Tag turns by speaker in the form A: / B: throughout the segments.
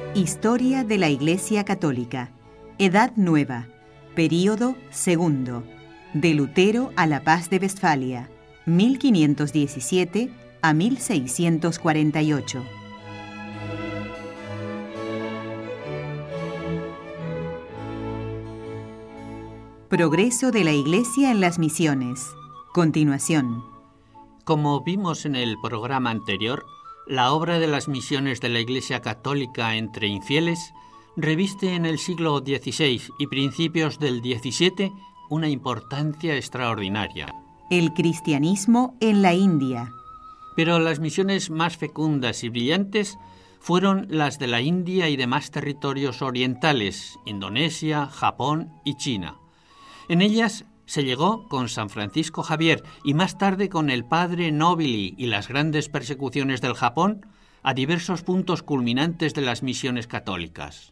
A: Historia de la Iglesia Católica. Edad Nueva. Período segundo. De Lutero a la Paz de Westfalia. 1517 a 1648. Progreso de la Iglesia en las misiones. Continuación.
B: Como vimos en el programa anterior, la obra de las misiones de la Iglesia Católica entre infieles reviste en el siglo XVI y principios del XVII una importancia extraordinaria.
A: El cristianismo en la India.
B: Pero las misiones más fecundas y brillantes fueron las de la India y demás territorios orientales, Indonesia, Japón y China. En ellas se llegó con San Francisco Javier y más tarde con el padre Nobili y las grandes persecuciones del Japón a diversos puntos culminantes de las misiones católicas.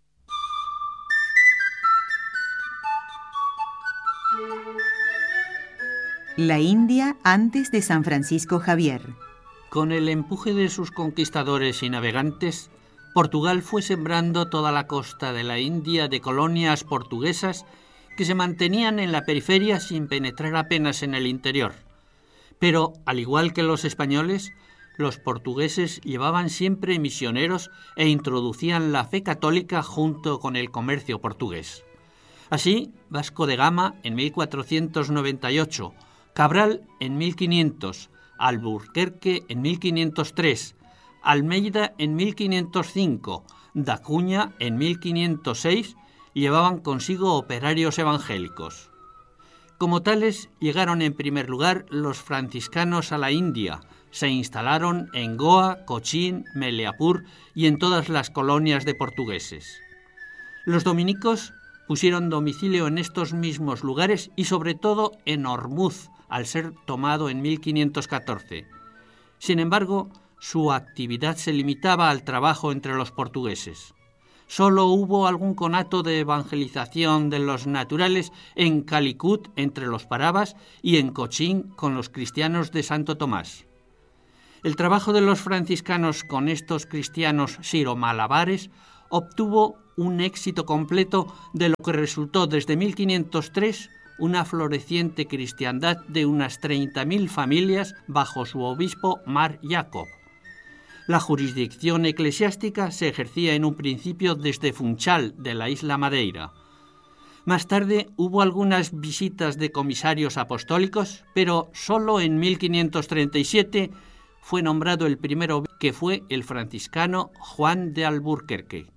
A: La India antes de San Francisco Javier.
B: Con el empuje de sus conquistadores y navegantes, Portugal fue sembrando toda la costa de la India de colonias portuguesas que se mantenían en la periferia sin penetrar apenas en el interior. Pero, al igual que los españoles, los portugueses llevaban siempre misioneros e introducían la fe católica junto con el comercio portugués. Así, Vasco de Gama en 1498, Cabral en 1500, Alburquerque en 1503, Almeida en 1505, da Cunha en 1506, llevaban consigo operarios evangélicos. Como tales, llegaron en primer lugar los franciscanos a la India, se instalaron en Goa, Cochín, Meleapur y en todas las colonias de portugueses. Los dominicos pusieron domicilio en estos mismos lugares y sobre todo en Ormuz, al ser tomado en 1514. Sin embargo, su actividad se limitaba al trabajo entre los portugueses. Solo hubo algún conato de evangelización de los naturales en Calicut entre los parabas y en Cochín con los cristianos de Santo Tomás. El trabajo de los franciscanos con estos cristianos siromalabares obtuvo un éxito completo, de lo que resultó desde 1503 una floreciente cristiandad de unas 30.000 familias bajo su obispo Mar Jacob. La jurisdicción eclesiástica se ejercía en un principio desde Funchal, de la isla Madeira. Más tarde hubo algunas visitas de comisarios apostólicos, pero solo en 1537 fue nombrado el primero, que fue el franciscano Juan de Alburquerque.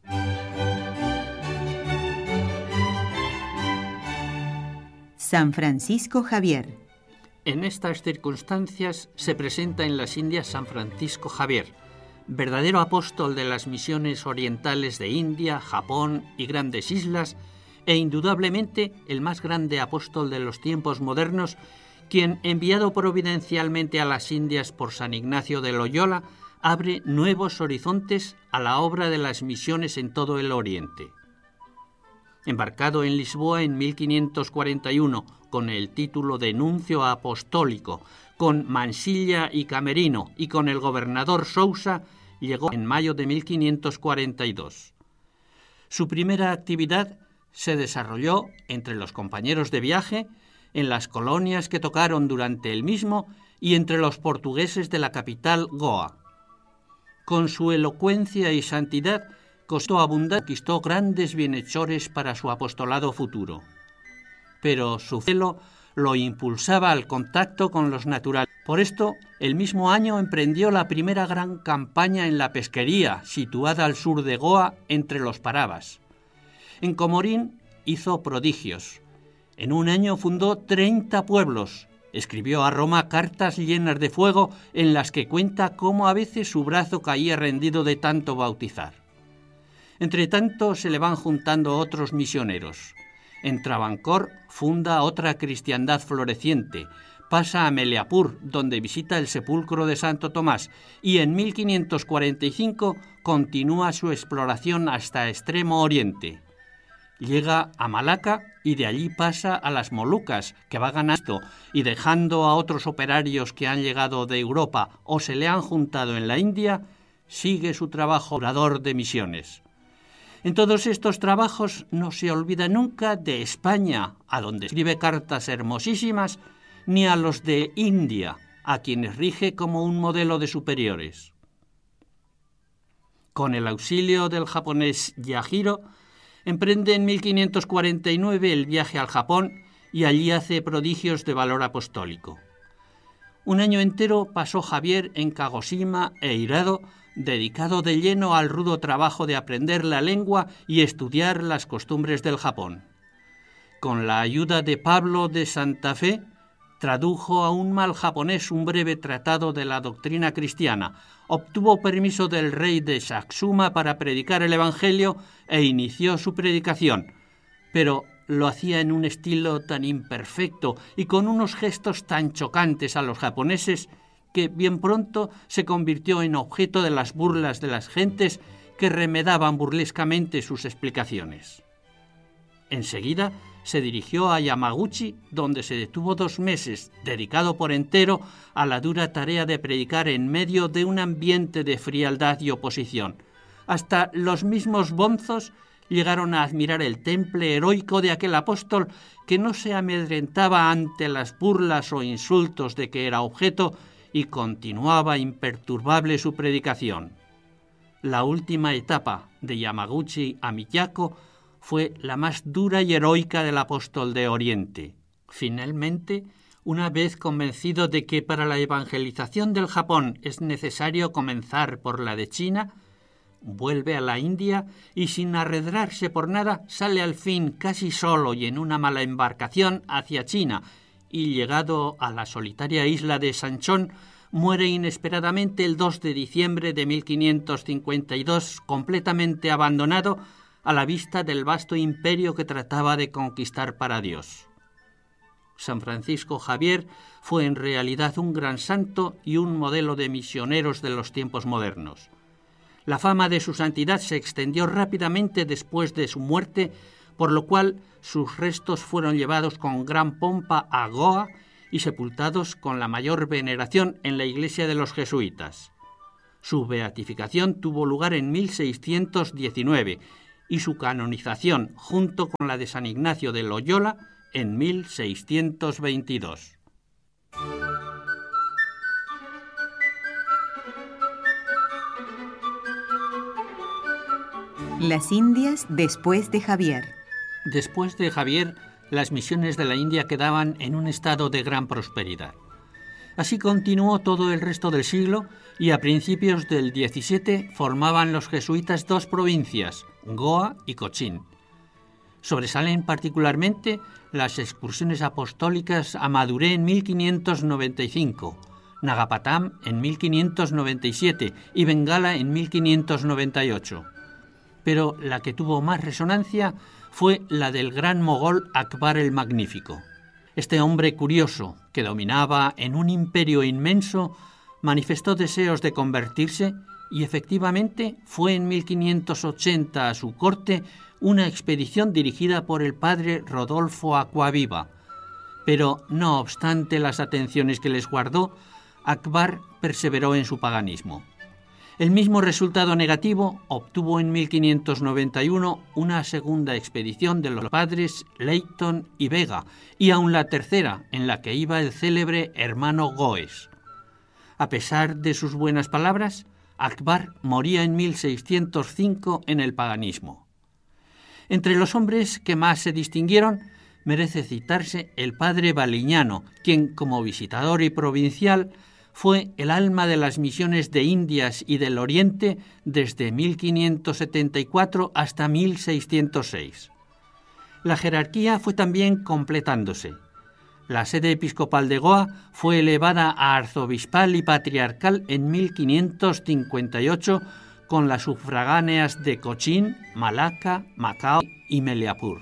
A: San Francisco Javier.
B: En estas circunstancias se presenta en las Indias San Francisco Javier, verdadero apóstol de las misiones orientales de India, Japón y grandes islas, e indudablemente el más grande apóstol de los tiempos modernos, quien, enviado providencialmente a las Indias por San Ignacio de Loyola, abre nuevos horizontes a la obra de las misiones en todo el Oriente. Embarcado en Lisboa en 1541, con el título de nuncio apostólico, con Mansilla y Camerino y con el gobernador Sousa, llegó en mayo de 1542. Su primera actividad se desarrolló entre los compañeros de viaje, en las colonias que tocaron durante el mismo y entre los portugueses de la capital Goa. Con su elocuencia y santidad conquistó grandes bienhechores para su apostolado futuro. Pero su celo lo impulsaba al contacto con los naturales. Por esto, el mismo año emprendió la primera gran campaña en la pesquería, situada al sur de Goa, entre los parabas. En Comorín hizo prodigios. En un año fundó 30 pueblos. Escribió a Roma cartas llenas de fuego en las que cuenta cómo a veces su brazo caía rendido de tanto bautizar. Entre tanto se le van juntando otros misioneros. En Travancore funda otra cristiandad floreciente, pasa a Meleapur, donde visita el sepulcro de Santo Tomás, y en 1545 continúa su exploración hasta Extremo Oriente. Llega a Malaca y de allí pasa a las Molucas, que va ganando, y dejando a otros operarios que han llegado de Europa o se le han juntado en la India, sigue su trabajo orador de misiones. En todos estos trabajos no se olvida nunca de España, a donde escribe cartas hermosísimas, ni a los de India, a quienes rige como un modelo de superiores. Con el auxilio del japonés Yahiro, emprende en 1549 el viaje al Japón y allí hace prodigios de valor apostólico. Un año entero pasó Javier en Kagoshima e Hirado, dedicado de lleno al rudo trabajo de aprender la lengua y estudiar las costumbres del Japón. Con la ayuda de Pablo de Santa Fe, tradujo a un mal japonés un breve tratado de la doctrina cristiana, obtuvo permiso del rey de Satsuma para predicar el Evangelio e inició su predicación, pero lo hacía en un estilo tan imperfecto y con unos gestos tan chocantes a los japoneses que bien pronto se convirtió en objeto de las burlas de las gentes que remedaban burlescamente sus explicaciones. Enseguida se dirigió a Yamaguchi, donde se detuvo 2 meses, dedicado por entero a la dura tarea de predicar en medio de un ambiente de frialdad y oposición. Hasta los mismos bonzos llegaron a admirar el temple heroico de aquel apóstol que no se amedrentaba ante las burlas o insultos de que era objeto y continuaba imperturbable su predicación. La última etapa de Yamaguchi a Miyako fue la más dura y heroica del apóstol de Oriente. Finalmente, una vez convencido de que para la evangelización del Japón es necesario comenzar por la de China, vuelve a la India y sin arredrarse por nada sale al fin casi solo y en una mala embarcación hacia China y llegado a la solitaria isla de Sanchón muere inesperadamente el 2 de diciembre de 1552 completamente abandonado a la vista del vasto imperio que trataba de conquistar para Dios. San Francisco Javier fue en realidad un gran santo y un modelo de misioneros de los tiempos modernos. La fama de su santidad se extendió rápidamente después de su muerte, por lo cual sus restos fueron llevados con gran pompa a Goa y sepultados con la mayor veneración en la iglesia de los jesuitas. Su beatificación tuvo lugar en 1619 y su canonización, junto con la de San Ignacio de Loyola, en 1622.
A: Las Indias después de Javier.
B: Después de Javier, las misiones de la India quedaban en un estado de gran prosperidad. Así continuó todo el resto del siglo y a principios del XVII formaban los jesuitas 2 provincias, Goa y Cochín. Sobresalen particularmente las excursiones apostólicas a Maduré en 1595, Nagapatam en 1597 y Bengala en 1598. Pero la que tuvo más resonancia fue la del gran mogol Akbar el Magnífico. Este hombre curioso, que dominaba en un imperio inmenso, manifestó deseos de convertirse y efectivamente fue en 1580 a su corte una expedición dirigida por el padre Rodolfo Acquaviva. Pero, no obstante las atenciones que les guardó, Akbar perseveró en su paganismo. El mismo resultado negativo obtuvo en 1591 una segunda expedición de los padres Leighton y Vega, y aún la tercera, en la que iba el célebre hermano Goes. A pesar de sus buenas palabras, Akbar moría en 1605 en el paganismo. Entre los hombres que más se distinguieron, merece citarse el padre Baliñano, quien, como visitador y provincial, fue el alma de las misiones de Indias y del Oriente desde 1574 hasta 1606. La jerarquía fue también completándose. La sede episcopal de Goa fue elevada a arzobispal y patriarcal en 1558 con las sufragáneas de Cochín, Malaca, Macao y Meliapur.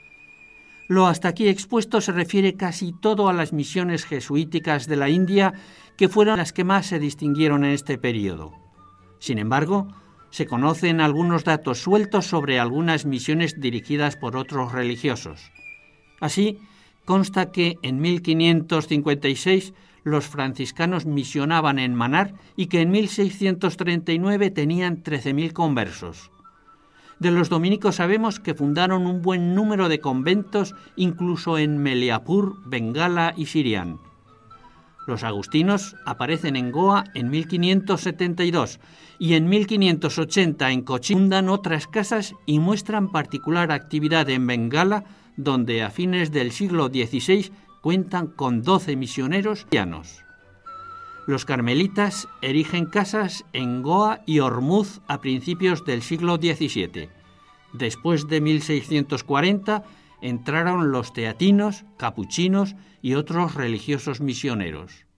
B: Lo hasta aquí expuesto se refiere casi todo a las misiones jesuíticas de la India, que fueron las que más se distinguieron en este período. Sin embargo, se conocen algunos datos sueltos sobre algunas misiones dirigidas por otros religiosos. Así, consta que en 1556 los franciscanos misionaban en Manar y que en 1639 tenían 13.000 conversos. De los dominicos sabemos que fundaron un buen número de conventos, incluso en Meliapur, Bengala y Sirián. Los agustinos aparecen en Goa en 1572 y en 1580 en Cochin fundan otras casas y muestran particular actividad en Bengala, donde a fines del siglo XVI cuentan con 12 misioneros cristianos. Los carmelitas erigen casas en Goa y Ormuz a principios del siglo XVII. Después de 1640 entraron los teatinos, capuchinos y otros religiosos misioneros.